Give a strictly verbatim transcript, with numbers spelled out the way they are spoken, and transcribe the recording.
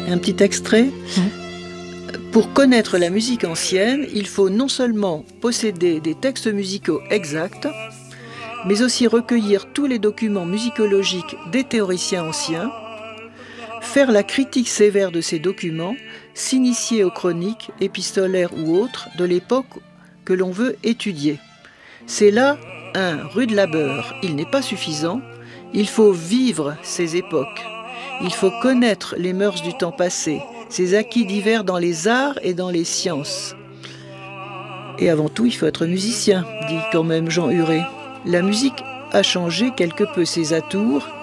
Un petit extrait. Mmh. Pour connaître la musique ancienne, il faut non seulement posséder des textes musicaux exacts, mais aussi recueillir tous les documents musicologiques des théoriciens anciens, faire la critique sévère de ces documents, s'initier aux chroniques, épistolaires ou autres, de l'époque que l'on veut étudier. C'est là un rude labeur. Il n'est pas suffisant. Il faut vivre ces époques. Il faut connaître les mœurs du temps passé, ses acquis divers dans les arts et dans les sciences. Et avant tout, il faut être musicien, dit quand même Jean Huré. La musique a changé quelque peu ses atours